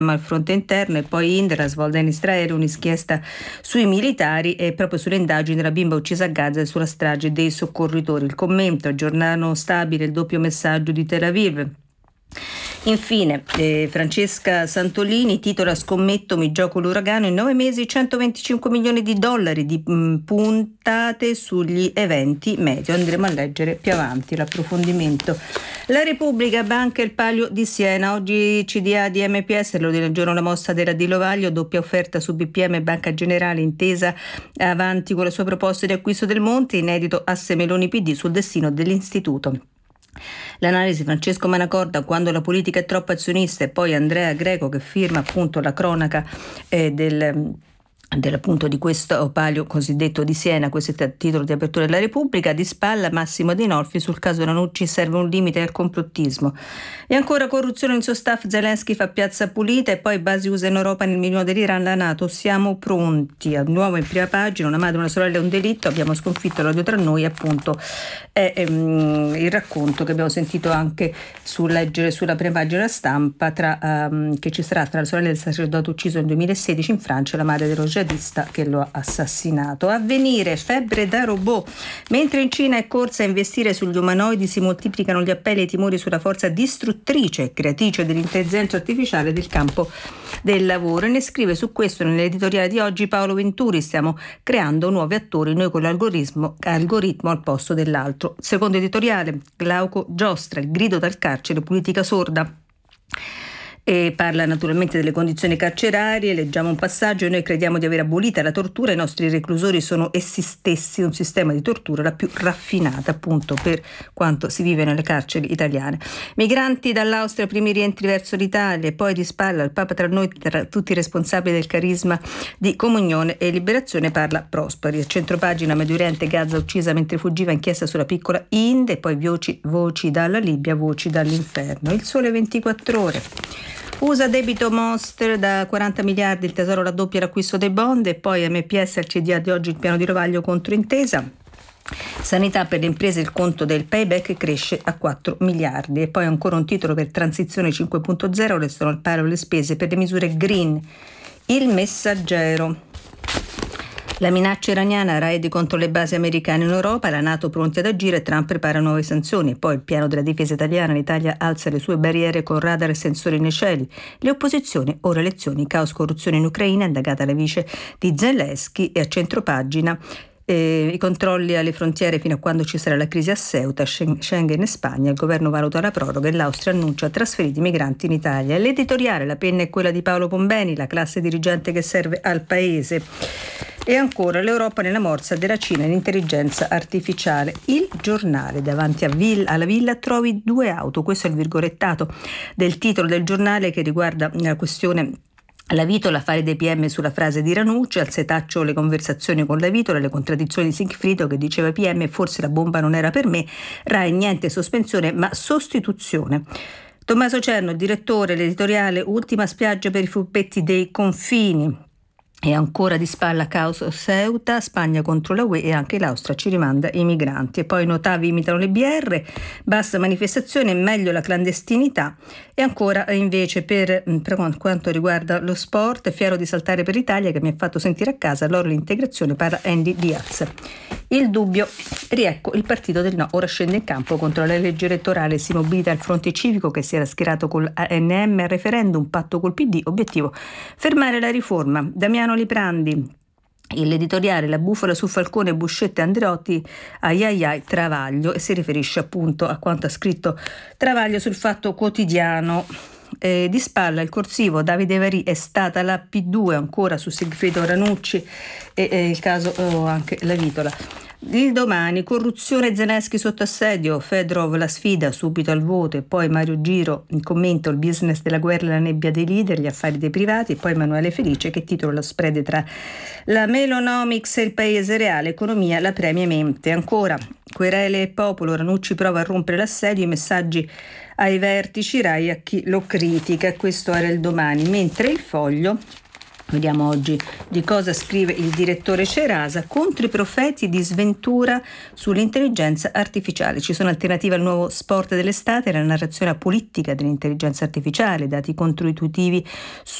al fronte interno, e poi Indra svolta in Israele un'inchiesta sui militari e proprio sulle indagini della bimba uccisa a Gaza e sulla strage dei soccorritori. Il commento: giornale stabile, il doppio messaggio di Tel Aviv. Infine, Francesca Santolini titola: scommetto, mi gioco l'uragano, in 9 mesi 125 milioni di dollari di puntate sugli eventi meteo. Andremo a leggere più avanti l'approfondimento. La Repubblica, Banca Il Palio di Siena, oggi CDA di MPS, l'ordine del giorno la mossa della Di Lovaglio, doppia offerta su BPM e Banca Generale, intesa avanti con le sue proposte di acquisto del Monte, inedito asse Meloni PD sul destino dell'istituto. L'analisi Francesco Manacorda: quando la politica è troppo azionista, e poi Andrea Greco che firma appunto la cronaca appunto di questo palio cosiddetto di Siena. Questo è il titolo di apertura della Repubblica. Di spalla Massimo Dinolfi: sul caso Ranucci serve un limite al complottismo. E ancora corruzione nel suo staff, Zelensky fa piazza pulita, e poi basi USA in Europa nel minuto dell'Iran, la NATO, siamo pronti. A nuovo in prima pagina: una madre, una sorella e un delitto, abbiamo sconfitto l'odio tra noi, appunto è il racconto che abbiamo sentito anche leggere sulla prima pagina della Stampa, che ci sarà tra la sorella del sacerdote ucciso nel 2016 in Francia e la madre dello jihadista che lo ha assassinato. Avvenire, febbre da robot. Mentre in Cina è corsa a investire sugli umanoidi, si moltiplicano gli appelli e i timori sulla forza distruttrice e creatrice dell'intelligenza artificiale del campo del lavoro. E ne scrive su questo nell'editoriale di oggi Paolo Venturi: stiamo creando nuovi attori, noi con l'algoritmo al posto dell'altro. Secondo editoriale, Glauco Giostra, il grido dal carcere, politica sorda. E parla naturalmente delle condizioni carcerarie. Leggiamo un passaggio: noi crediamo di aver abolita la tortura, i nostri reclusori sono essi stessi un sistema di tortura la più raffinata appunto per quanto si vive nelle carceri italiane. Migranti dall'Austria, primi rientri verso l'Italia, e poi di spalla il Papa tra noi, tra tutti i responsabili del carisma di comunione e liberazione, parla Prosperi. A centropagina Medio Oriente, Gaza uccisa mentre fuggiva, inchiesta sulla piccola Inde, e poi voci dalla Libia, voci dall'inferno. Il Sole 24 Ore. USA debito monster da 40 miliardi, il Tesoro raddoppia l'acquisto dei bond, e poi MPS al CDA di oggi il piano di Lovaglio contro intesa. Sanità per le imprese, il conto del payback cresce a 4 miliardi. E poi ancora un titolo per Transizione 5.0, restano al paro le spese per le misure green. Il Messaggero. La minaccia iraniana, raid contro le basi americane in Europa, la NATO pronti ad agire, Trump prepara nuove sanzioni. Poi il piano della difesa italiana, l'Italia alza le sue barriere con radar e sensori nei cieli. Le opposizioni, ora elezioni, caos corruzione in Ucraina, indagata la vice di Zelensky. E a centropagina i controlli alle frontiere fino a quando ci sarà la crisi a Ceuta, Schengen e Spagna, il governo valuta la proroga e l'Austria annuncia trasferiti migranti in Italia. L'editoriale, la penna è quella di Paolo Pombeni, la classe dirigente che serve al paese. E ancora l'Europa nella morsa della Cina, l'intelligenza artificiale. Il Giornale, davanti alla villa trovi 2 auto, questo è il virgolettato del titolo del giornale che riguarda la questione la Vitola, fare dei PM sulla frase di Ranucci, al setaccio le conversazioni con la Vitola, le contraddizioni di Sigfrido che diceva PM, forse la bomba non era per me, Rai niente sospensione ma sostituzione. Tommaso Cerno, il direttore, l'editoriale, ultima spiaggia per i furbetti dei confini. E ancora di spalla caos Ceuta, Spagna contro la UE e anche l'Austria ci rimanda i migranti. E poi notavi imitano le BR, bassa manifestazione, meglio la clandestinità. E ancora invece per quanto riguarda lo sport, fiero di saltare per l'Italia che mi ha fatto sentire a casa, loro l'integrazione, parla Andy Diaz. Il Dubbio, riecco il partito del no, ora scende in campo contro la legge elettorale, si mobilita il fronte civico che si era schierato col ANM al referendum, patto col PD, obiettivo fermare la riforma. Damiano Liprandi, l'editoriale, la bufala su Falcone, Buscetta e Andreotti, ai Travaglio, e si riferisce appunto a quanto ha scritto Travaglio sul Fatto Quotidiano. Di spalla il corsivo, Davide Varì, è stata la P2 ancora su Sigfrido Ranucci e il caso anche la Vitola. Il Domani, corruzione, Zelensky sotto assedio, Fedorov la sfida subito al voto, e poi Mario Giro in commento il business della guerra e la nebbia dei leader, gli affari dei privati, e poi Emanuele Felice che titola lo spread tra la Melonomics e il paese reale, economia la premia mente. Ancora querele e popolo, Ranucci prova a rompere l'assedio, i messaggi ai vertici, Rai a chi lo critica. Questo era il Domani, mentre il Foglio Vediamo oggi di cosa scrive il direttore Cerasa: contro i profeti di sventura sull'intelligenza artificiale. Ci sono alternative al nuovo sport dell'estate, la narrazione politica dell'intelligenza artificiale, dati controintuitivi